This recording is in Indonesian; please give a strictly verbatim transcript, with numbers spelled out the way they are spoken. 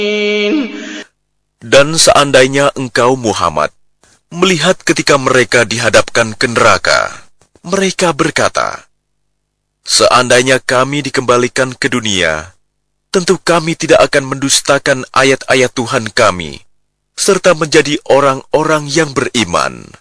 Dan seandainya engkau Muhammad melihat ketika mereka dihadapkan ke neraka, mereka berkata, seandainya kami dikembalikan ke dunia, tentu kami tidak akan mendustakan ayat-ayat Tuhan kami, serta menjadi orang-orang yang beriman.